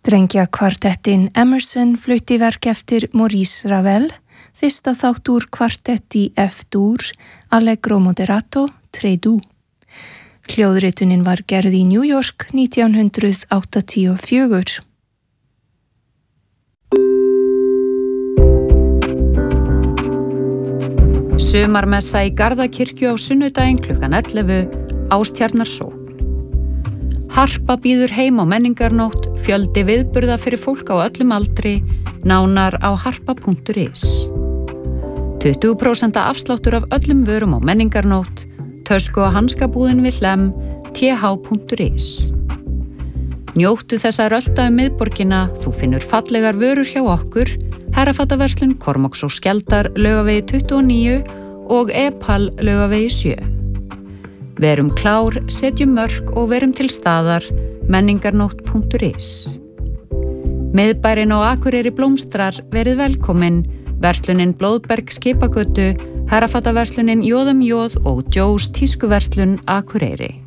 Strengjakvartettin Emerson flutti verk eftir Maurice Ravel, fyrsta þátt úr kvartetti F-dur, Allegro moderato, 3-dur. Hljóðritunin var gerð í New York 1984. Sumarmessa í Garðakirkju á sunnudaginn klukkan 11, Ástjarnarsókn. Harpa býður heim á menningarnótt, fjöldi viðburða fyrir fólk á öllum aldri, nánar á harpa.is. 20% afsláttur af öllum vörum á menningarnótt, tösku- og hanskabúðin við Hlemm, th.is. Njóttu þess að rölta miðborgina, þú finnur fallegar vörur hjá okkur, Herrafataverslun Kormáks og Skjaldar, Laugavegi 29 og Epal, Laugavegi 7. Verum klár, setjum mörk og verum til staðar, menningarnótt.is. Miðbærinn á Akureyri blómstrar, verið velkomin, verslunin Blóðberg Skipagötu, Herrafataverslunin Jóðum Jóð og Joe's tískuverslun Akureyri.